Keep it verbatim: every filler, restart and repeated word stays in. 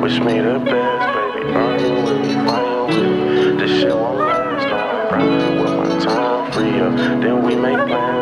Wish me the best, baby. Arguing with me, fighting with me. This shit won't last. Now I'm riding with my time free up. Then we make plans.